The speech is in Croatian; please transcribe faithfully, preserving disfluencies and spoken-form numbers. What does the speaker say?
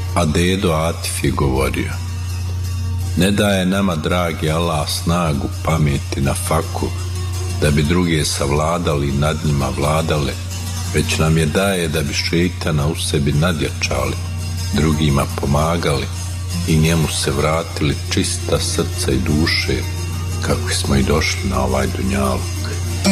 A dedo Atif je govorio: ne daje nama dragi Allah snagu, pameti na faku, da bi druge savladali i nad njima vladale, već nam je daje da bi šeitana u sebi nadjačali, drugima pomagali i njemu se vratili čista srca i duše, kako smo i došli na ovaj dunjalu.